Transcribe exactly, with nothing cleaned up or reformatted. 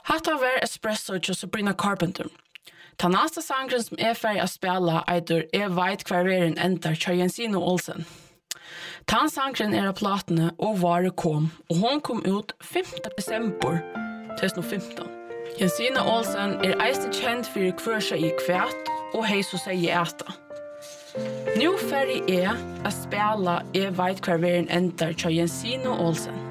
Hatta var Espresso til Sabrina Carpenter. Ta nasta sangren som er ferdig å spela eitur Jeg veit hver verin endar til Jensine Olsen. Ta sangren er av platene og vare kom, og hon kom ut femte desember tjugo femton. Jensine Olsen er eiste kjent for hver seg i kvæt og hei så seg i æta. Nu ferdig er å spela Jeg veit hver verin endar til Jensine Olsen.